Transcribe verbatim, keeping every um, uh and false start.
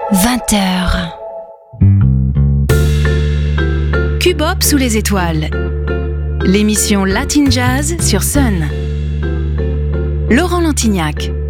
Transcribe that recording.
vingt heures. Cubop sous les étoiles. L'émission Latin Jazz sur Sun. Laurent Lantignac.